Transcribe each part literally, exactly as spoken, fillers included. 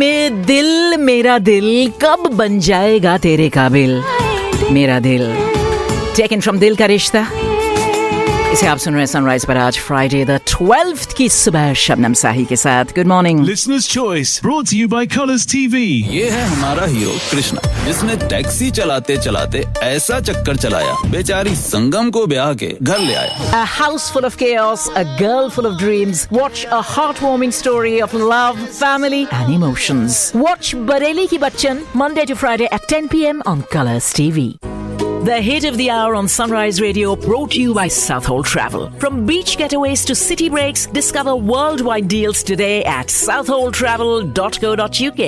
में दिल मेरा दिल कब बन जाएगा तेरे काबिल मेरा दिल। टेकन फ्रॉम दिल का रिश्ता। इसे आप सुन रहे हैं सनराइज पर आज फ्राइडे द ट्वेल्थ की सुबह शबनम साही के साथ। Good morning. Listeners choice brought to you bye Colors TV. ये है हमारा हीरो कृष्णा, जिसने टैक्सी चलाते चलाते ऐसा चक्कर चलाया बेचारी संगम को ब्याह के घर ले आया। A house full of chaos, a girl full of dreams. Watch a heartwarming story of love, family and emotions. Watch Bareli Ki Bachchan Monday to Friday at ten p.m. on Colors T V. The hit of the hour on Sunrise Radio, brought to you by Southhold Travel. From beach getaways to city breaks, discover worldwide deals today at southhold travel dot co dot u k.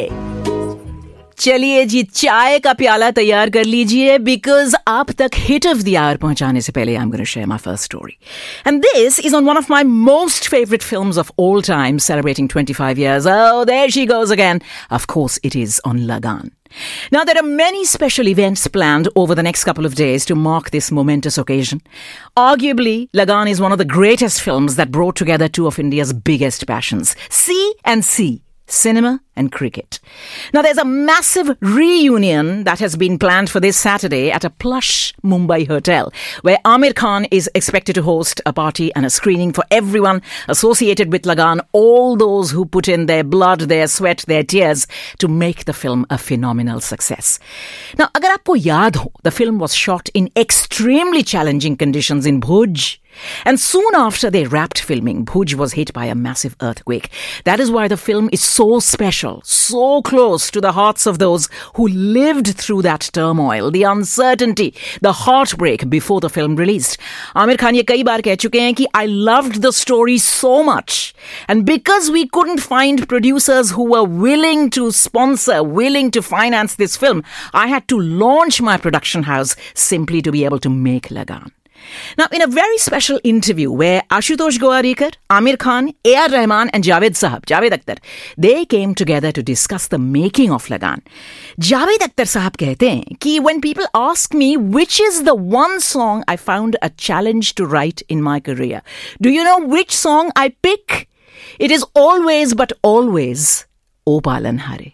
चलिए जी, चाय का प्याला तैयार कर लीजिए, because आप तक hit of the our पहुंचाने से पहले I am going to share my first story, and this is on one of my most favourite films of all time, celebrating twenty-five years. Oh, there she goes again. Of course, it is on Lagan. Now, there are many special events planned over the next couple of days to mark this momentous occasion. Arguably, Lagan is one of the greatest films that brought together two of India's biggest passions, sea and sea. Cinema and cricket. Now, there's a massive reunion that has been planned for this Saturday at a plush Mumbai hotel, where Aamir Khan is expected to host a party and a screening for everyone associated with Lagan, all those who put in their blood, their sweat, their tears to make the film a phenomenal success. Now, agar aapko yaad ho, the film was shot in extremely challenging conditions in Bhuj. And soon after they wrapped filming, Bhuj was hit by a massive earthquake. That is why the film is so special, so close to the hearts of those who lived through that turmoil, the uncertainty, the heartbreak before the film released. Aamir Khan ye kai baar keh chuke hain ki I loved the story so much, and because we couldn't find producers who were willing to sponsor, willing to finance this film, I had to launch my production house simply to be able to make Lagan. Now, in a very special interview where Ashutosh Gowarikar, Aamir Khan, A R Rahman and Javed Sahab, Javed Akhtar, they came together to discuss the making of Lagan. Javed Akhtar Sahab कहते हैं कि when people ask me which is the one song I found a challenge to write in my career, do you know which song I pick? It is always but always O Palan Hare.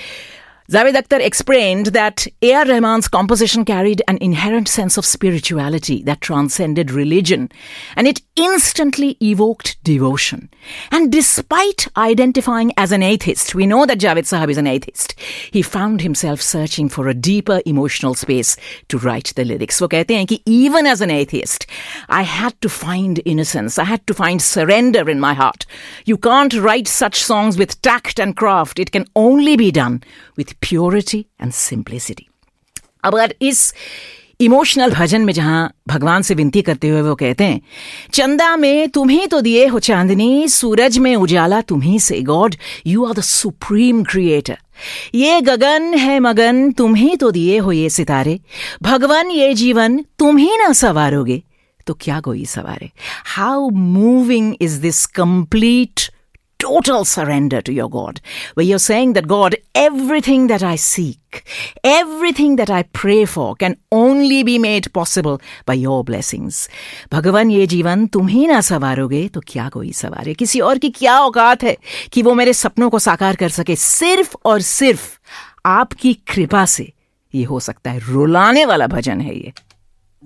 Javed Akhtar explained that A R Rahman's composition carried an inherent sense of spirituality that transcended religion, and it instantly evoked devotion. And despite identifying as an atheist, we know that Javed Sahab is an atheist, he found himself searching for a deeper emotional space to write the lyrics. वो कहते हैं कि even as an atheist, I had to find innocence, I had to find surrender in my heart. You can't write such songs with tact and craft. It can only be done with purity and simplicity. अब अगर इस emotional भजन में जहां भगवान से विनती करते हुए वो कहते हैं, चंदा में तुम्ही तो दिए हो चांदनी, सूरज में उजाला तुम्ही से, God you are the supreme creator, ये गगन है मगन तुम्ही तो दिए हो ये सितारे, भगवान ये जीवन तुम्ही ना सवारोगे तो क्या कोई सवारे. How moving is this complete total surrender to your God, where you're saying that God, everything that I seek, everything that I pray for can only be made possible by your blessings. भगवान ये जीवन तुम ही ना सवारोगे तो क्या कोई सवारे. किसी और की क्या औकात है कि वो मेरे सपनों को साकार कर सके. सिर्फ और सिर्फ आपकी कृपा से ये हो सकता है. रुलाने वाला भजन है ये.